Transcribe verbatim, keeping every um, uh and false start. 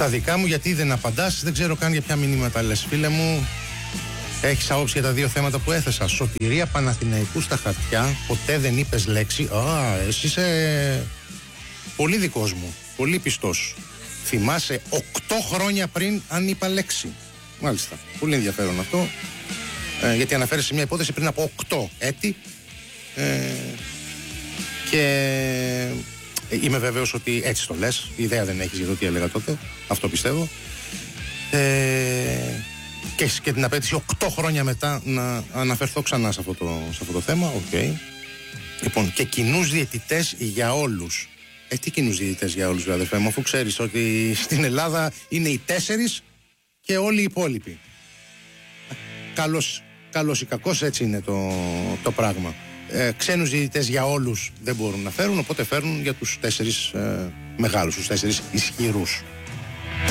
Στα δικά μου, γιατί δεν απαντάς, δεν ξέρω καν για ποια μηνύματα λες. Φίλε μου, έχεις άποψη για τα δύο θέματα που έθεσα. Σωτηρία Παναθηναϊκού στα χαρτιά, ποτέ δεν είπες λέξη. Α, εσύ είσαι πολύ δικός μου, πολύ πιστός. Θυμάσαι οκτώ χρόνια πριν αν είπα λέξη. Μάλιστα, πολύ ενδιαφέρον αυτό. Ε, γιατί αναφέρεσαι σε μια υπόθεση πριν από οκτώ έτη. Ε, και είμαι βέβαιος ότι έτσι το λες. Ιδέα δεν έχεις για το τι έλεγα τότε. Αυτό πιστεύω. Ε, και έχεις και την απέτηση οκτώ χρόνια μετά να αναφερθώ ξανά σε αυτό το, σε αυτό το θέμα. Okay. Λοιπόν, και κοινούς διαιτητές για όλους. Ε, τι κοινούς διαιτητές για όλους, αδερφέ μου, αφού ξέρεις ότι στην Ελλάδα είναι οι τέσσερις και όλοι οι υπόλοιποι. Καλός, καλός ή κακός, έτσι είναι το, το πράγμα. Ε, ξένους διαιτητές για όλους δεν μπορούν να φέρουν, οπότε φέρνουν για τους τέσσερις ε, μεγάλους, τους τέσσερις ισχυρούς.